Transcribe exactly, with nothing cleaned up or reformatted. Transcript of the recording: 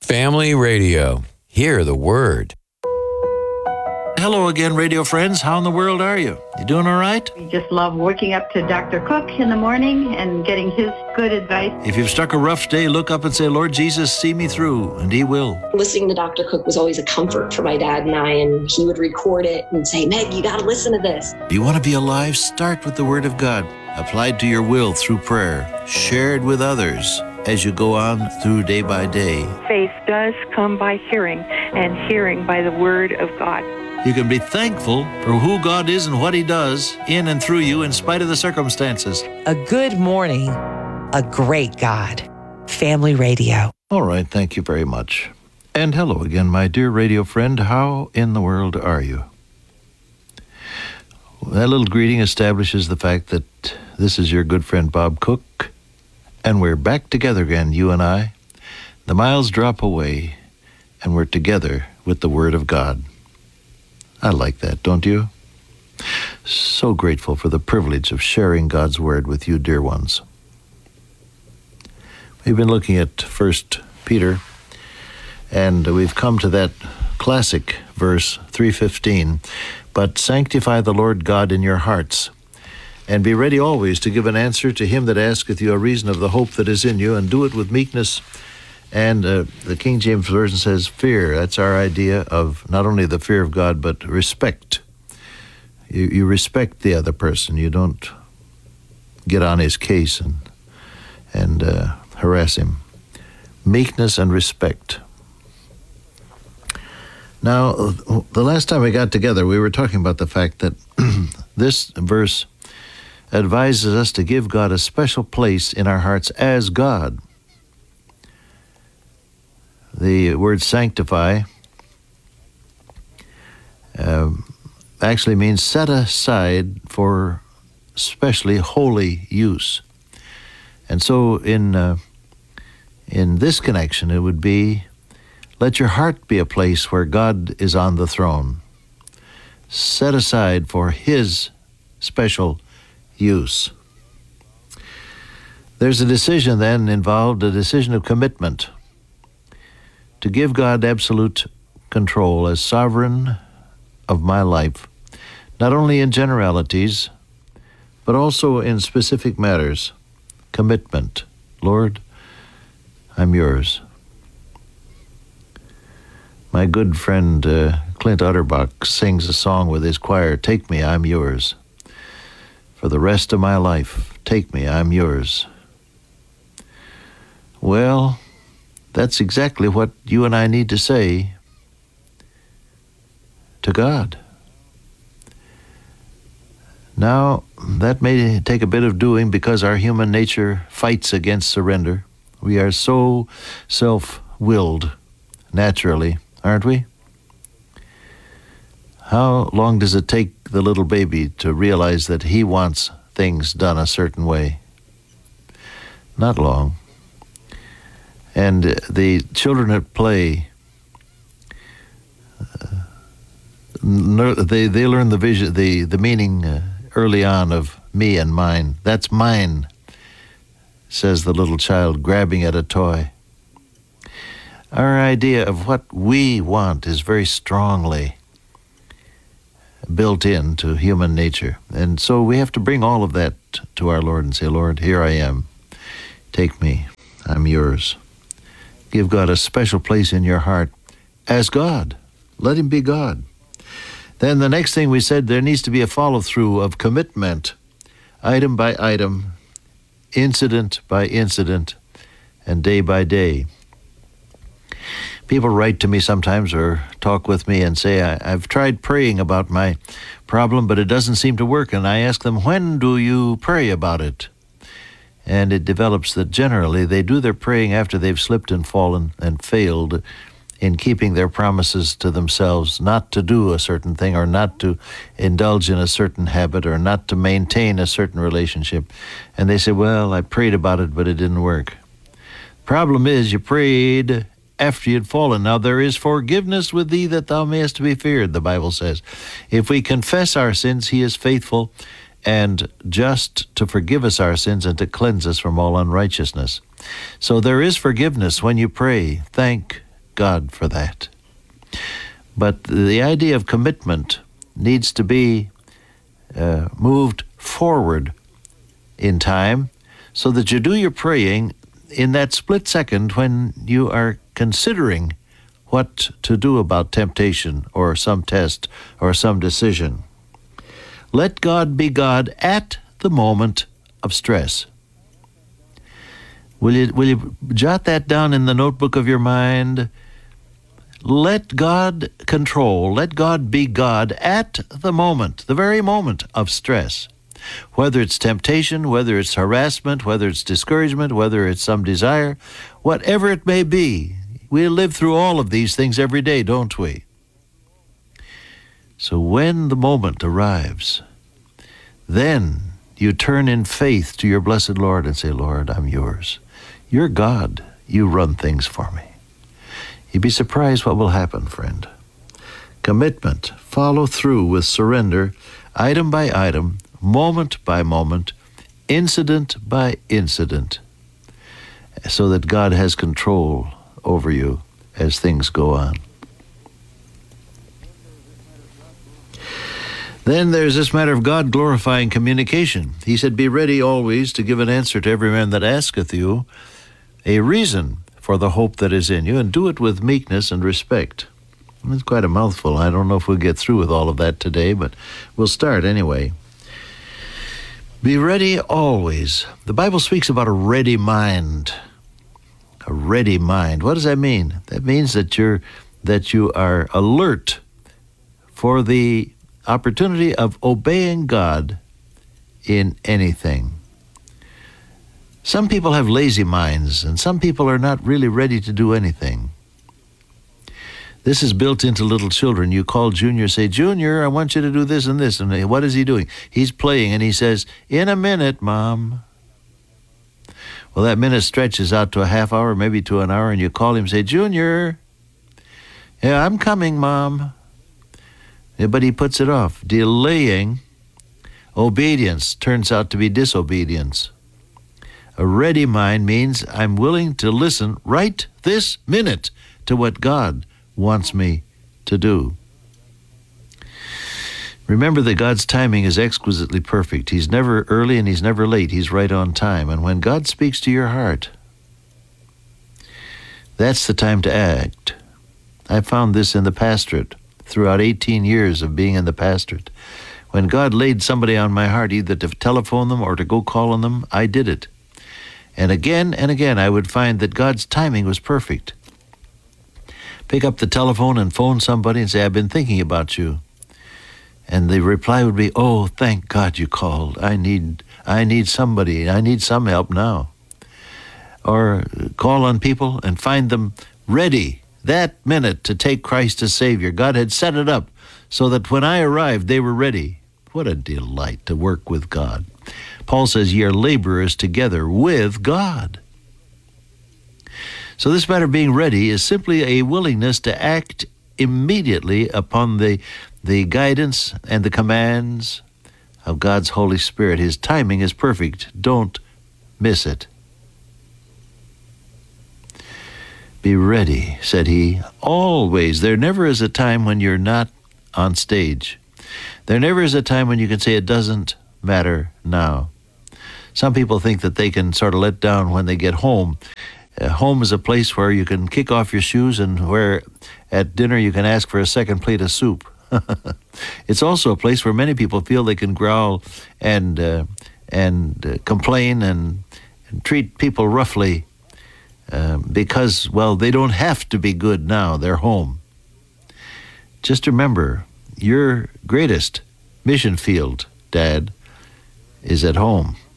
Family Radio. Hear the word. Hello again, radio friends. How in the world are you? You doing all right? We just love waking up to Doctor Cook in the morning and getting his good advice. If you've struck a rough day, look up and say, Lord Jesus, see me through, and He will. Listening to Doctor Cook was always a comfort for my dad and I, and he would record it and say, Meg, you got to listen to this. Do you want to be alive? Start with the Word of God, applied to your will through prayer, shared with others as you go on through day by day. Faith does come by hearing, and hearing by the Word of God. You can be thankful for who God is and what He does in and through you in spite of the circumstances. A good morning, a great God. Family Radio. All right, thank you very much. And hello again, my dear radio friend. How in the world are you? That little greeting establishes the fact that this is your good friend Bob Cook, and we're back together again, you and I. The miles drop away, and we're together with the Word of God. I like that, don't you? So grateful for the privilege of sharing God's Word with you, dear ones. We've been looking at First Peter, and we've come to that classic verse, three fifteen. But sanctify the Lord God in your hearts, and be ready always to give an answer to him that asketh you a reason of the hope that is in you, and do it with meekness. And uh, the King James Version says fear. That's our idea of not only the fear of God, but respect. You, you respect the other person. You don't get on his case and, and uh, harass him. Meekness and respect. Now, the last time we got together, we were talking about the fact that this verse advises us to give God a special place in our hearts as God. The word sanctify uh, actually means set aside for specially holy use. And so in uh, in this connection, it would be, let your heart be a place where God is on the throne, set aside for His special use. There's a decision then involved, a decision of commitment, to give God absolute control as sovereign of my life, not only in generalities, but also in specific matters. Commitment. Lord, I'm yours. My good friend uh, Clint Utterbach sings a song with his choir, Take Me, I'm Yours. For the rest of my life, take me, I'm yours. Well, that's exactly what you and I need to say to God. Now, that may take a bit of doing because our human nature fights against surrender. We are so self-willed naturally, aren't we? How long does it take the little baby to realize that he wants things done a certain way? Not long. And the children at play, uh, they they learn the vision, the the meaning uh, early on of me and mine. That's mine, says the little child, grabbing at a toy. Our idea of what we want is very strongly built into human nature. And so we have to bring all of that to our Lord and say, Lord, here I am. Take me. I'm yours. Give God a special place in your heart as God. Let Him be God. Then the next thing we said, there needs to be a follow-through of commitment, item by item, incident by incident, and day by day. People write to me sometimes or talk with me and say, I, I've tried praying about my problem, but it doesn't seem to work. And I ask them, when do you pray about it? And it develops that generally they do their praying after they've slipped and fallen and failed in keeping their promises to themselves not to do a certain thing or not to indulge in a certain habit or not to maintain a certain relationship. And they say, well, I prayed about it, but it didn't work. Problem is, you prayed after you'd fallen. Now, there is forgiveness with thee that thou mayest be feared, the Bible says. If we confess our sins, He is faithful and just to forgive us our sins and to cleanse us from all unrighteousness. So there is forgiveness when you pray. Thank God for that. But the idea of commitment needs to be uh, moved forward in time so that you do your praying in that split second when you are considering what to do about temptation or some test or some decision. Let God be God at the moment of stress. Will you, will you jot that down in the notebook of your mind? Let God control, let God be God at the moment, the very moment of stress. Whether it's temptation, whether it's harassment, whether it's discouragement, whether it's some desire, whatever it may be. We live through all of these things every day, don't we? So when the moment arrives, then you turn in faith to your blessed Lord and say, Lord, I'm yours. You're God. You run things for me. You'd be surprised what will happen, friend. Commitment, follow through with surrender, item by item, moment by moment, incident by incident, so that God has control over you as things go on. Then there's this matter of God glorifying communication. He said, be ready always to give an answer to every man that asketh you a reason for the hope that is in you, and do it with meekness and respect. It's quite a mouthful. I don't know if we'll get through with all of that today, but we'll start anyway. Be ready always. The Bible speaks about a ready mind. A ready mind. What does that mean? That means that you're that you are alert for the opportunity of obeying God in anything. Some people have lazy minds, and some people are not really ready to do anything. This is built into little children. You call Junior, say, Junior, I want you to do this and this. And what is he doing? He's playing, and he says, in a minute, Mom. Well, that minute stretches out to a half hour, maybe to an hour, and you call him, say, Junior, yeah, I'm coming, Mom. Yeah, but he puts it off. Delaying obedience turns out to be disobedience. A ready mind means I'm willing to listen right this minute to what God wants me to do. Remember that God's timing is exquisitely perfect. He's never early and he's never late. He's right on time. And when God speaks to your heart, that's the time to act. I found this in the pastorate throughout eighteen years of being in the pastorate. When God laid somebody on my heart, either to telephone them or to go call on them, I did it. And again and again, I would find that God's timing was perfect. Pick up the telephone and phone somebody and say, I've been thinking about you. And the reply would be, oh, thank God you called. I need I need somebody. I need some help now. Or call on people and find them ready that minute to take Christ as Savior. God had set it up so that when I arrived, they were ready. What a delight to work with God. Paul says, ye are laborers together with God. So this matter of being ready is simply a willingness to act immediately upon the, the guidance and the commands of God's Holy Spirit. His timing is perfect. Don't miss it. Be ready, said he, always. There never is a time when you're not on stage. There never is a time when you can say it doesn't matter now. Some people think that they can sort of let down when they get home. Uh, home is a place where you can kick off your shoes and where at dinner you can ask for a second plate of soup. It's also a place where many people feel they can growl and uh, and uh, complain and, and treat people roughly uh, because, well, they don't have to be good now. They're home. Just remember, your greatest mission field, Dad, is at home.